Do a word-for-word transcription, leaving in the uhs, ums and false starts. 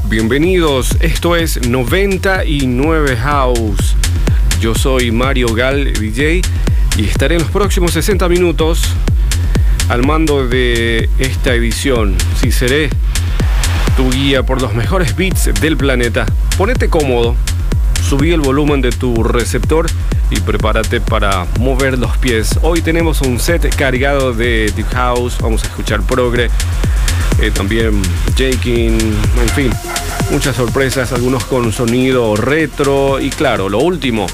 Bienvenidos, esto es noventa y nueve House. Yo soy Mario Gal, D J, y estaré en los próximos sesenta minutos al mando de esta edición. Sí, seré tu guía por los mejores beats del planeta. Ponete cómodo, subí el volumen de tu receptor y prepárate para mover los pies. Hoy tenemos un set cargado de Deep House, vamos a escuchar Progre, eh, también Jaking, en fin, muchas sorpresas, algunos con sonido retro y claro, lo último